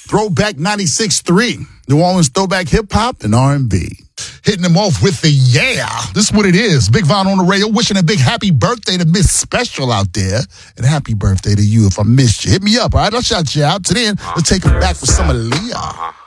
Throwback 96.3. New Orleans throwback hip-hop and R&B. Hitting them off with the yeah. This is what it is. Big Von on the radio, wishing a big happy birthday to Miss Special out there. And happy birthday to you if I missed you. Hit me up, all right? I'll shout you out. To then, let's take it back with some Aaliyah.